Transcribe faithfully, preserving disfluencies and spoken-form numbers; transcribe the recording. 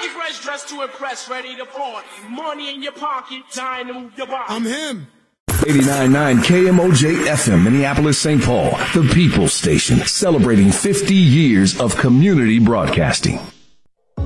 fresh, dressed to impress, ready to party. Money in your pocket, time to move your body. I'm him. eighty-nine point nine K M O J F M, Minneapolis, Saint Paul, the People's Station, celebrating fifty years of community broadcasting.